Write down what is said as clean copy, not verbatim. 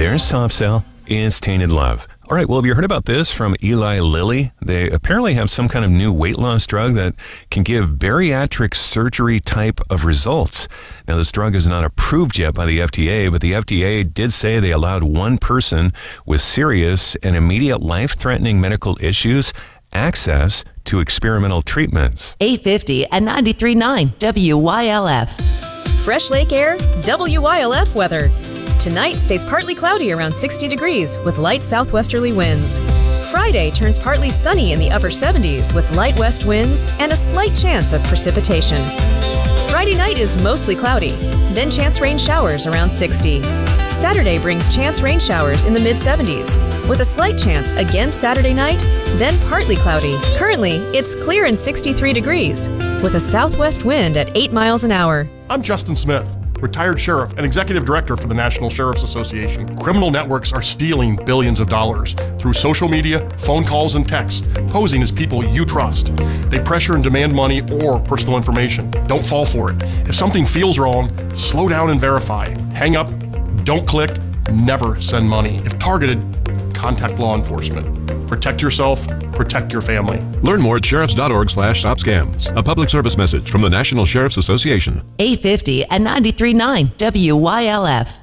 There's Soft Cell. It's Tainted Love. All right, well, have you heard about this from Eli Lilly? They apparently have some kind of new weight loss drug that can give bariatric surgery type of results. Now, this drug is not approved yet by the FDA, but the FDA did say they allowed one person with serious and immediate life-threatening medical issues access to experimental treatments. 850 and 93.9 WYLF. Fresh lake air, WYLF weather. Tonight stays partly cloudy around 60 degrees with light southwesterly winds. Friday turns partly sunny in the upper 70s with light west winds and a slight chance of precipitation. Friday night is mostly cloudy, then chance rain showers around 60. Saturday brings chance rain showers in the mid-70s with a slight chance again Saturday night, then partly cloudy. Currently, it's clear and 63 degrees with a southwest wind at 8 miles an hour. I'm Justin Smith, retired sheriff and executive director for the National Sheriff's Association. Criminal networks are stealing billions of dollars through social media, phone calls, and text, posing as people you trust. They pressure and demand money or personal information. Don't fall for it. If something feels wrong, slow down and verify. Hang up, don't click, never send money. If targeted, contact law enforcement. Protect yourself, protect your family. Learn more at sheriffs.org/stopscams. A public service message from the National Sheriff's Association. 850 and 93.9 WYLF.